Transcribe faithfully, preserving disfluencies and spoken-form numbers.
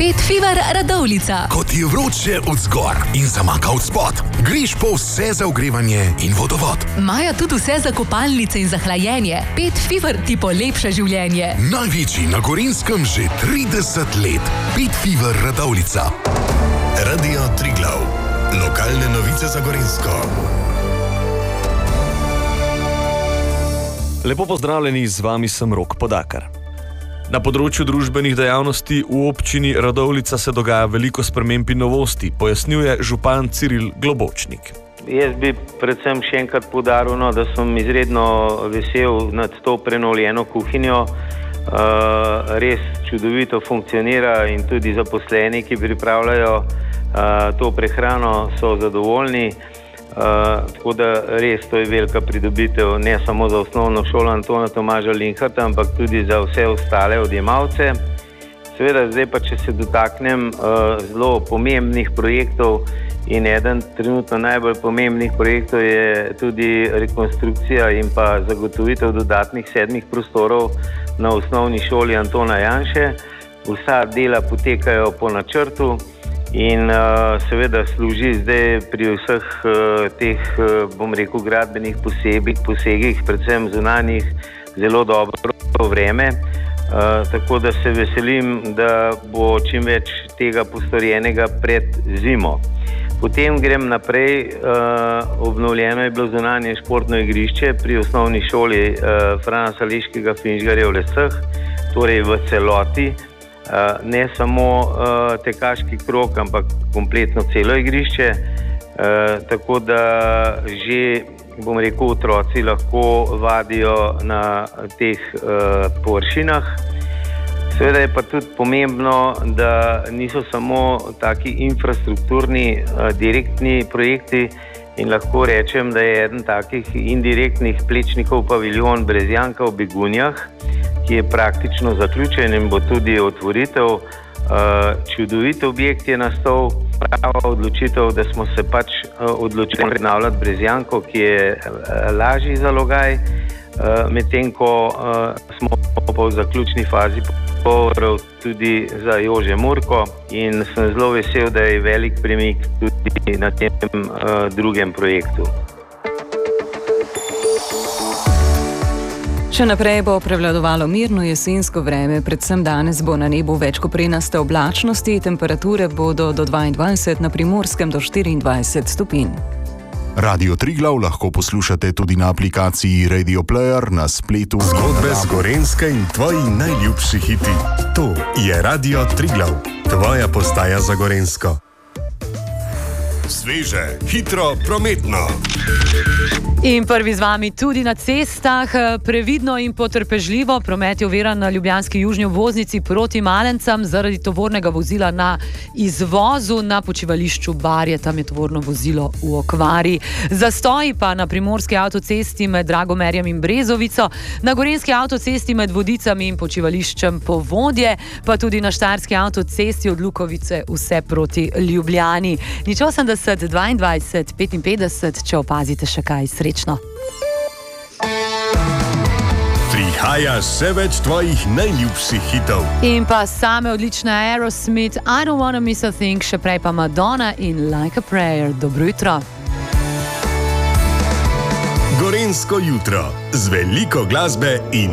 Pet Fever Radovljica. Ko ti je vroče od zgor in zamaka od spod, greš po vse za ogrevanje in vodovod. Imajo tudi vse za kopalnice in za hlajenje. Pet Fever ti polepša življenje. Največji na Gorenjskem že trideset let. Pet Fever Radovljica. Radio Triglav. Lokalne novice za Gorenjsko. Lepo pozdravljeni, z vami sem Rok Podakar. Na področju družbenih dejavnosti v občini Radovljica se dogaja veliko sprememb in novosti, pojasnjuje župan Ciril Globočnik. Jaz bi predvsem še enkrat poudaril, no, da sem izredno vesel nad to prenovljeno kuhinjo. Uh, res čudovito funkcionira in tudi zaposleni, ki pripravljajo uh, to prehrano, so zadovoljni. Uh, tako da res to je velika pridobitev ne samo za osnovno šolo Antona Tomaža Linharta, ampak tudi za vse ostale odjemalce. Seveda zdaj pa, če se dotaknem uh, zelo pomembnih projektov, in eden trenutno najbolj pomembnih projektov je tudi rekonstrukcija in pa zagotovitev dodatnih sedmih prostorov na osnovni šoli Antona Janše. Vsa dela potekajo po načrtu in uh, seveda služi zdaj pri vseh uh, teh, uh, bom rekel, gradbenih posebih, posegih, predvsem zunanjih, zelo dobro vreme. Uh, tako da se veselim, da bo čim več tega postorjenega pred zimo. Potem grem naprej, uh, obnovljeno je bilo zunanje športno igrišče pri osnovni šoli uh, Frana Saleškega Finžgarja v Leseh, torej v celoti. Uh, ne samo uh, tekaški krog, ampak kompletno celo igrišče, uh, tako da že, bom rekel, otroci lahko vadijo na teh uh, površinah. Seveda je pa tudi pomembno, da niso samo taki infrastrukturni, uh, direktni projekti in lahko rečem, da je eden takih indirektnih Plečnikov paviljon Brezjanka v Begunjah, ki je praktično zaključen in bo tudi otvoritev. Čudovit objekt je nastal, prava odločitev, da smo se pač odločili prenavljati Brezjanko, ki je lažji zalogaj, medtem ko smo pa v zaključni fazi pogovorov tudi za Jože Murko in sem zelo vesel, da je velik premik tudi na tem drugem projektu. Še naprej bo prevladovalo mirno jesensko vreme, predvsem danes bo na nebu več koprenaste oblačnosti, temperature bodo do dvaindvajset, na Primorskem do štiriindvajset stopinj. Radio Triglav lahko poslušate tudi na aplikaciji Radio Player, na spletu. Zgodbe z Gorenjske in tvoji najljubši hiti. To je Radio Triglav, tvoja postaja za Gorenjsko. Sveže, hitro, prometno. In prvi z vami tudi na cestah, previdno in potrpežljivo. Promet je oviran na ljubljanski južni obvoznici proti Malencam zaradi tovornega vozila na izvozu na počivališču Barje, tam je tovorno vozilo v okvari. Zastoji pa na primorski avtocesti med Dragomerjem in Brezovico, na gorenjski avtocesti med Vodicami in počivališčem Povodje, pa tudi na štajerski avtocesti od Lukovice vse proti Ljubljani. Nič osemdeset, dvaindvajset, petinpetdeset, če opazite še kaj, srečno. Prihaja še več tvojih najljubših hitov. In pa same odlične Aerosmith, I Don't Wanna Miss a Thing, še prej pa Madonna in Like a Prayer. Dobro jutro. Gorenjsko jutro z veliko glasbe in